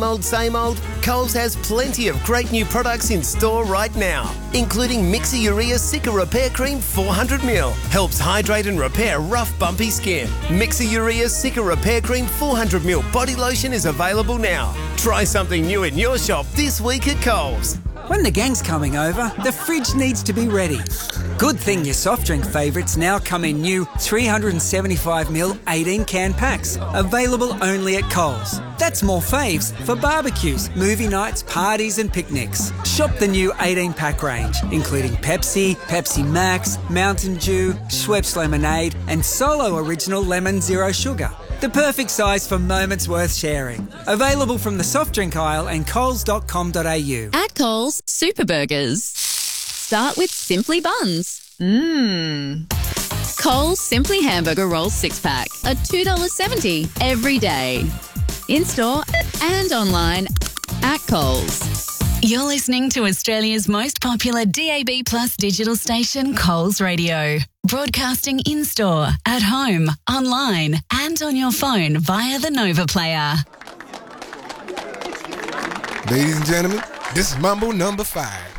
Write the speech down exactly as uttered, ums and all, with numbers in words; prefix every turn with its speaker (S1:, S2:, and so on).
S1: Old same old, Coles has plenty of great new products in store right now, including Mixer Urea Sicca Repair Cream four hundred milliliters. Helps hydrate and repair rough, bumpy skin. Mixer Urea Sicca Repair Cream four hundred milliliters body lotion is available now. Try something new in your shop this week at Coles.
S2: When the gang's coming over, the fridge needs to be ready. Good thing your soft drink favourites now come in new three hundred seventy-five milliliter eighteen can packs, available only at Coles. That's more faves for barbecues, movie nights, parties and picnics. Shop the new eighteen pack range, including Pepsi, Pepsi Max, Mountain Dew, Schweppes Lemonade and Solo Original Lemon Zero Sugar. The perfect size for moments worth sharing. Available from the soft drink aisle and coles dot com dot a u.
S3: At Coles, Super Burgers start with Simply Buns. Mmm. Coles Simply Hamburger Rolls six pack are two dollars seventy every day. In-store and online at Coles.
S4: You're listening to Australia's most popular D A B Plus digital station, Coles Radio. Broadcasting in-store, at home, online and on your phone via the Nova Player.
S5: Ladies and gentlemen, this is Mambo number five.